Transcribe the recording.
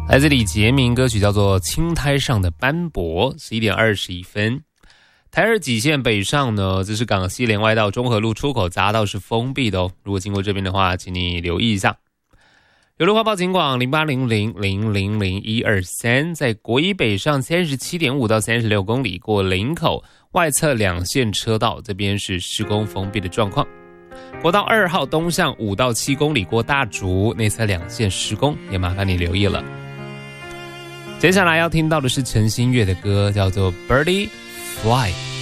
来自李杰明，歌曲叫做《青苔上的斑驳》，11点21分。台二几线北上呢，这是港西连外道中和路出口匝道是封闭的哦。如果经过这边的话，请你留意一下。有路花报警广0800000123，在国一北上37.5到36公里，过林口外侧2线车道，这边是施工封闭的状况。国道2号东向5到7公里，过大竹内侧2线施工，也麻烦你留意了。接下来要听到的是陈星月的歌，叫做 Birdie Fly。